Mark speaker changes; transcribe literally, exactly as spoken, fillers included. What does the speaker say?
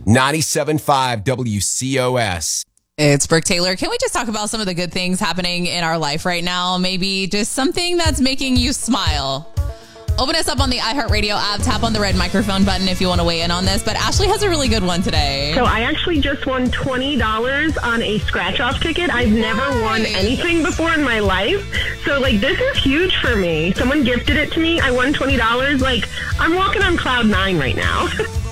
Speaker 1: ninety-seven point five W C O S.
Speaker 2: It's Brooke Taylor. Can we just talk about some of the good things happening in our life right now? Maybe just something that's making you smile. Open us up on the iHeartRadio app. Tap on the red microphone button if you want to weigh in on this. But Ashley has a really good one today.
Speaker 3: So I actually just won twenty dollars on a scratch-off ticket. I've never won anything before in my life. So, like, this is huge for me. Someone gifted it to me. I won twenty dollars. Like, I'm walking on cloud nine right now.